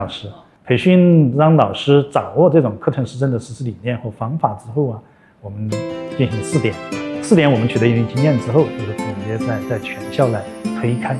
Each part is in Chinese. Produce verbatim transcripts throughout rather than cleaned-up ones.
老师培训，让老师掌握这种课程施政的实施理念和方法之后啊，我们进行试点，试点我们取得一定经验之后，就是总结在在全校来推开。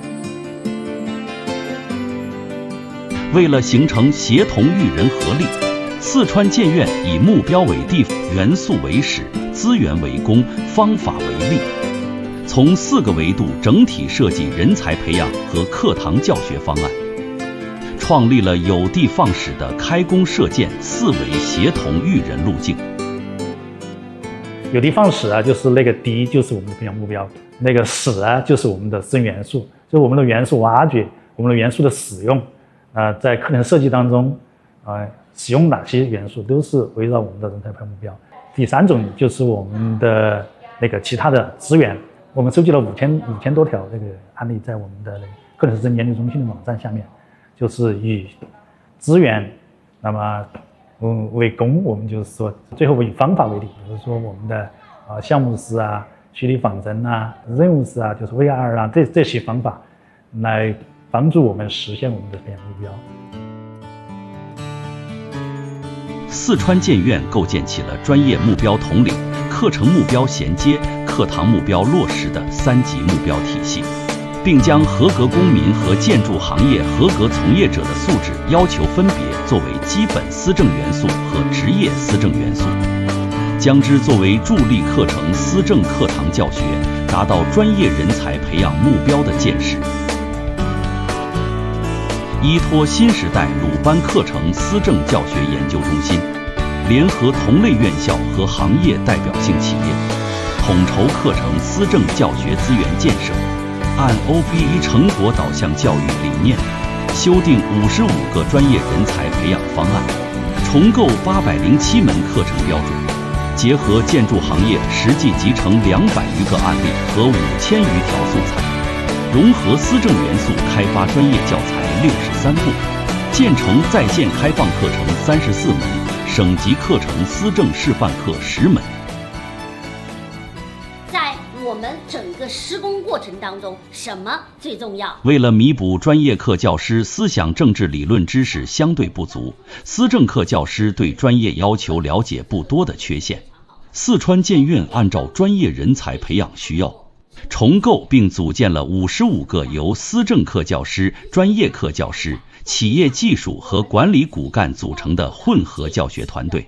为了形成协同育人合力，四川建院以目标为地，元素为始，资源为公，方法为力，从四个维度整体设计人才培养和课堂教学方案，创立了有的放矢的开工射箭四维协同育人路径。 有的放矢啊，就是那个的就是我们的培养目标，那个矢啊就是我们的施政元素，就是我们的元素挖掘，我们的元素的使用。呃，在课程设计当中，呃，使用哪些元素都是围绕我们的人才培养目标。第三种就是我们的那个其他的资源，我们收集了五千五千多条这个案例，在我们的那个课程施政研究中心的网站下面，就是以资源，那么嗯为公，我们就是说最后以方法为例，比如说我们的啊、呃、项目式啊、虚拟仿真啊、任务式啊，就是 V R 啊这这些方法来帮助我们实现我们的培养目标。 四川建院构建起了专业目标统领、课程目标衔接、课堂目标落实的三级目标体系，并将合格公民和建筑行业合格从业者的素质要求分别作为基本思政元素和职业思政元素，将之作为助力课程思政课堂教学达到专业人才培养目标的建设。依托新时代鲁班课程思政教学研究中心，联合同类院校和行业代表性企业，统筹课程思政教学资源建设，按 O B E 成果导向教育理念，修订五十五个专业人才培养方案，重构八百零七门课程标准，结合建筑行业实际集成两百余个案例和五千余条素材，融合思政元素开发专业教材六十三部，建成在线开放课程三十四门，省级课程思政示范课十门。 在我们整个施工过程当中，什么最重要？ 为了弥补专业课教师思想政治理论知识相对不足，思政课教师对专业要求了解不多的缺陷，四川建院按照专业人才培养需要，重构并组建了五十五个由思政课教师、专业课教师、企业技术和管理骨干组成的混合教学团队。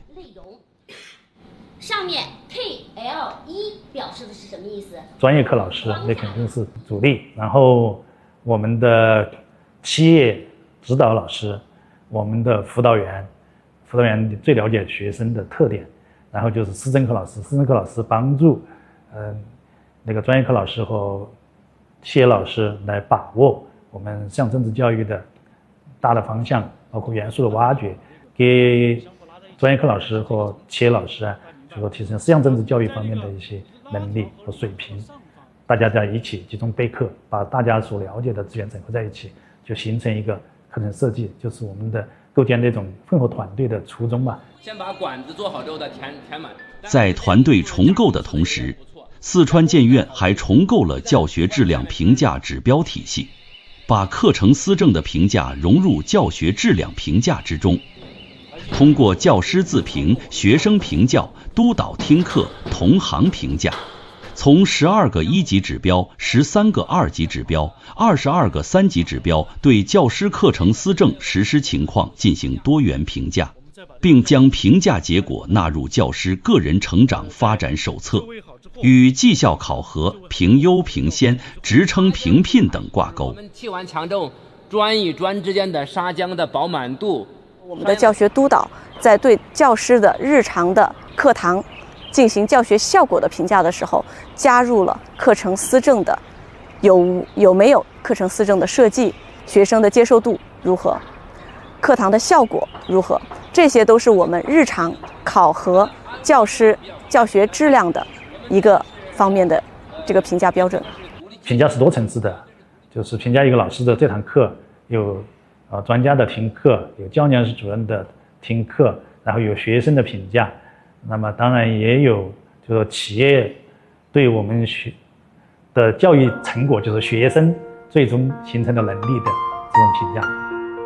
上面 K L 一 表示的是什么意思？ 专业课老师那肯定是主力，然后我们的企业指导老师，我们的辅导员，辅导员最了解学生的特点，然后就是思政课老师，思政课老师帮助呃那个专业课老师和企业老师来把握我们思想政治教育的大的方向，包括元素的挖掘，给专业课老师和企业老师啊，就说提升思想政治教育方面的一些能力和水平。大家在一起集中备课，把大家所了解的资源整合在一起，就形成一个课程设计，就是我们的构建那种混合团队的初衷吧。 先把管子做好之后再填填满。 在团队重构的同时，四川建院还重构了教学质量评价指标体系，把课程思政的评价融入教学质量评价之中，通过教师自评、学生评教、督导听课、同行评价，从十二个一级指标、十三个二级指标、二十二个三级指标对教师课程思政实施情况进行多元评价，并将评价结果纳入教师个人成长发展手册，与绩效考核、评优评先、职称评聘等挂钩。 我们气完强重专与专之间的砂浆的饱满度。 我们的教学督导在对教师的日常的课堂进行教学效果的评价的时候，加入了课程思政的有有没有课程思政的设计，学生的接受度如何，课堂的效果如何，这些都是我们日常考核教师教学质量的一个方面的这个评价标准。 评价是多层次的，就是评价一个老师的这堂课有呃专家的听课，有教研室主任的听课，然后有学生的评价，那么当然也有就是企业对我们学的教育成果，就是学生最终形成的能力的这种评价。